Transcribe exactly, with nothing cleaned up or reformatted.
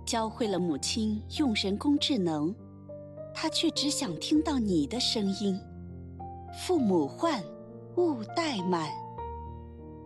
教会了母亲用人工智能，她却只想听到你的声音。父母唤，勿怠慢。